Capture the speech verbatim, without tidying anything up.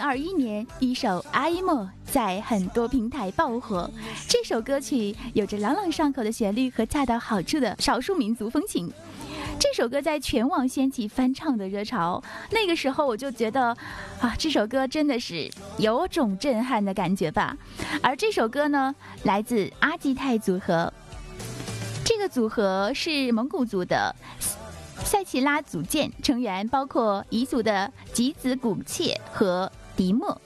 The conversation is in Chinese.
二一年，一首《阿依莫》在很多平台爆火。这首歌曲有着朗朗上口的旋律和恰到好处的少数民族风情。这首歌在全网掀起翻唱的热潮，那个时候我就觉得啊，这首歌真的是有种震撼的感觉吧。而这首歌呢，来自阿基泰组合，这个组合是蒙古族的塞奇拉组建，成员包括彝族的吉子古切和迪莫。